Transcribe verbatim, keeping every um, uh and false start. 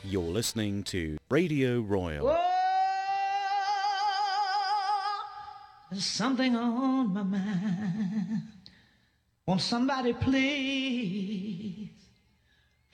You're listening to Radio Royal. Oh, there's something on my mind. Won't somebody please